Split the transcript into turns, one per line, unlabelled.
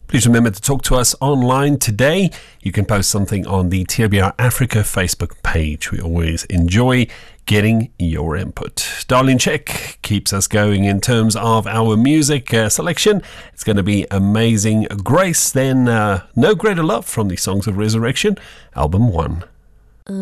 Please remember to talk to us online today. You can post something on the TRBR Africa Facebook page. We always enjoy getting your input. Darlene Zschech keeps us going in terms of our music selection. It's going to be Amazing Grace, then No Greater Love from the Songs of Resurrection, album 1.